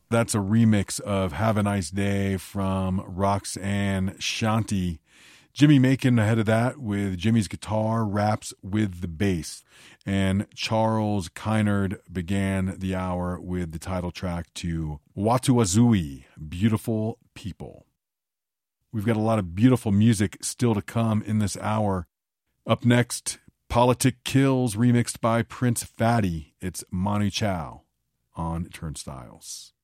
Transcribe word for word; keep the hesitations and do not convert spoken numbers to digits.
That's a remix of Have a Nice Day from Roxanne Shanti. Jimmy Macon ahead of that with Jimmy's Guitar Raps with the Bass. And Charles Kynard began the hour with the title track to Watu Wazui, Beautiful People. We've got a lot of beautiful music still to come in this hour. Up next, Politic Kills, remixed by Prince Fatty. It's Manu Chao on Turnstiles.